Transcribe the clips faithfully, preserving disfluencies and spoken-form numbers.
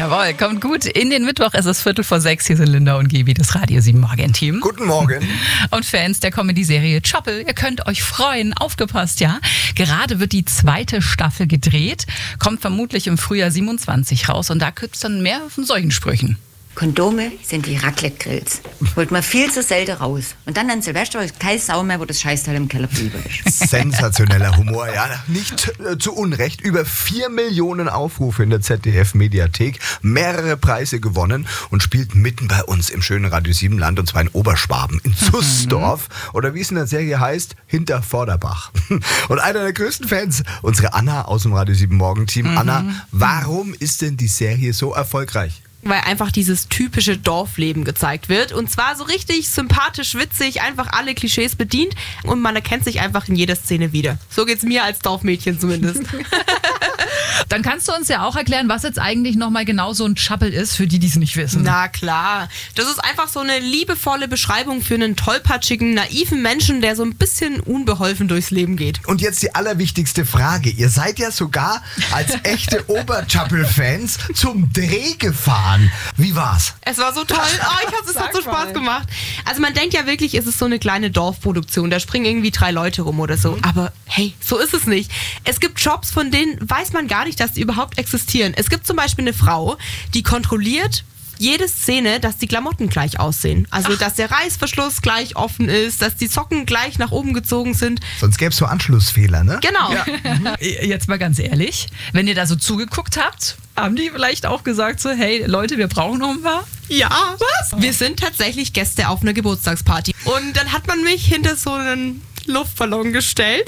Jawohl, kommt gut in den Mittwoch. Es ist Viertel vor sechs. Hier sind Linda und Gaby, das Radio sieben Morgen-Team. Guten Morgen. Und Fans der Comedy-Serie Choppel, ihr könnt euch freuen. Aufgepasst, ja? Gerade wird die zweite Staffel gedreht. Kommt vermutlich im Frühjahr siebenundzwanzig raus. Und da gibt es dann mehr von solchen Sprüchen. Kondome sind wie Raclette-Grills. Holt man viel zu selten raus. Und dann an Silvester ist keine Sau mehr, wo das Scheißteil im Keller blieben ist. Sensationeller Humor, ja. Nicht äh, zu Unrecht. Über vier Millionen Aufrufe in der Z D F-Mediathek. Mehrere Preise gewonnen und spielt mitten bei uns im schönen Radio sieben Land. Und zwar in Oberschwaben, in Zussdorf. Oder wie es in der Serie heißt, hinter Vorderbach. Und einer der größten Fans, unsere Anna aus dem Radio sieben Morgen-Team. Mhm. Anna, warum ist denn die Serie so erfolgreich? Weil einfach dieses typische Dorfleben gezeigt wird. Und zwar so richtig sympathisch, witzig, einfach alle Klischees bedient. Und man erkennt sich einfach in jeder Szene wieder. So geht's mir als Dorfmädchen zumindest. Dann kannst du uns ja auch erklären, was jetzt eigentlich nochmal genau so ein Choppel ist, für die, die es nicht wissen. Na klar. Das ist einfach so eine liebevolle Beschreibung für einen tollpatschigen, naiven Menschen, der so ein bisschen unbeholfen durchs Leben geht. Und jetzt die allerwichtigste Frage. Ihr seid ja sogar als echte Oberchoppel-Fans zum Dreh gefahren. Wie war's? Es war so toll. Oh, ich hab, es hat so Spaß gemacht. Also man denkt ja wirklich, es ist so eine kleine Dorfproduktion. Da springen irgendwie drei Leute rum oder so. Aber hey, so ist es nicht. Es gibt Jobs, von denen weiß man gar nicht, dass die überhaupt existieren. Es gibt zum Beispiel eine Frau, die kontrolliert jede Szene, dass die Klamotten gleich aussehen. Also, Ach. dass der Reißverschluss gleich offen ist, dass die Socken gleich nach oben gezogen sind. Sonst gäbe es so Anschlussfehler, ne? Genau. Ja. Jetzt mal ganz ehrlich, wenn ihr da so zugeguckt habt, haben die vielleicht auch gesagt so, hey Leute, wir brauchen noch ein paar? Ja. Was? Wir sind tatsächlich Gäste auf einer Geburtstagsparty. Und dann hat man mich hinter so einen Luftballon gestellt.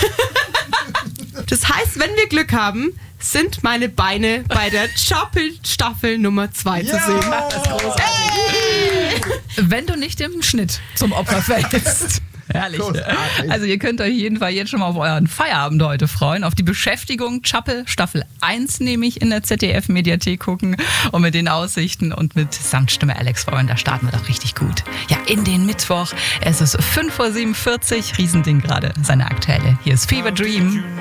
Das heißt, wenn wir Glück haben, sind meine Beine bei der Choppel-Staffel Nummer zwei zu sehen. Das ist großartig. Hey! Wenn du nicht im Schnitt zum Opfer fällst. Herrlich. Großartig. Also ihr könnt euch jeden Fall jetzt schon mal auf euren Feierabend heute freuen. Auf die Beschäftigung Choppel Staffel eins nämlich in der Z D F-Mediathek gucken. Und mit den Aussichten und mit Samtstimme Alex freuen, da starten wir doch richtig gut. Ja, in den Mittwoch. Es ist fünf Uhr siebenundvierzig. Riesending gerade, seine aktuelle. Hier ist Fever Dream.